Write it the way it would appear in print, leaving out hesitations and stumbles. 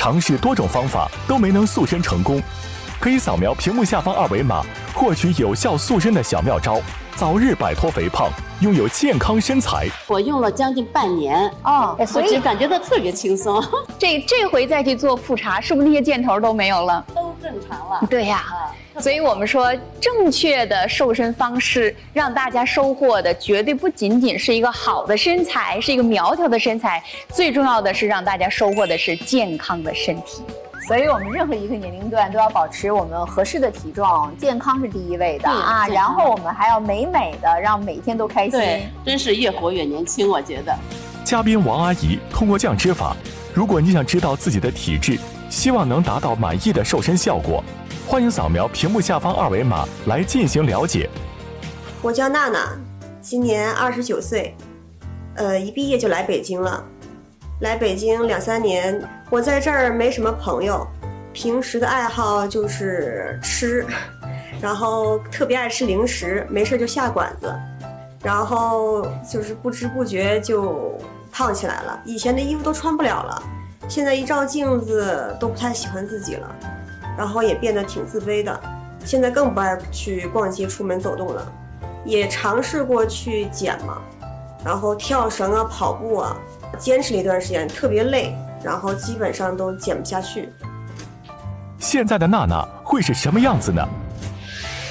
尝试多种方法都没能塑身成功，可以扫描屏幕下方二维码获取有效塑身的小妙招，早日摆脱肥胖，拥有健康身材。 我用了将近半年所以感觉到特别轻松。 这回再去做复查，是不是那些箭头都没有了？ 都正常了。 对呀。所以我们说，正确的瘦身方式让大家收获的绝对不仅仅是一个好的身材，是一个苗条的身材，最重要的是让大家收获的是健康的身体。 所以我们任何一个年龄段都要保持我们合适的体重，健康是第一位的啊。然后我们还要美美的，让每天都开心。 对，真是越活越年轻，我觉得。 嘉宾王阿姨通过降脂法，如果你想知道自己的体质，希望能达到满意的瘦身效果，欢迎扫描屏幕下方二维码来进行了解。 我叫娜娜，今年29岁，一毕业就来北京了。来北京2、3年，我在这儿没什么朋友，平时的爱好就是吃，然后特别爱吃零食，没事就下馆子，然后就是不知不觉就胖起来了。以前的衣服都穿不了了，现在一照镜子都不太喜欢自己了，然后也变得挺自卑的，现在更不爱去逛街出门走动了。也尝试过去减嘛，然后跳绳啊跑步啊，坚持了一段时间特别累，然后基本上都减不下去。 现在的娜娜会是什么样子呢？